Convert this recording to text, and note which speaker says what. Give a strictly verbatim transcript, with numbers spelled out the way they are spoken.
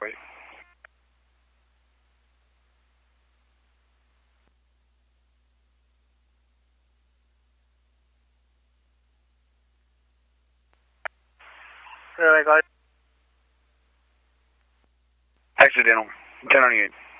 Speaker 1: eight. Zero eight, got it. Accidental, ten ninety-eight.